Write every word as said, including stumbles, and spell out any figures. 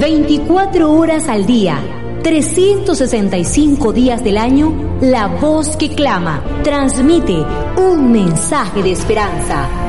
veinticuatro horas al día, trescientos sesenta y cinco días del año, la voz que clama transmite un mensaje de esperanza.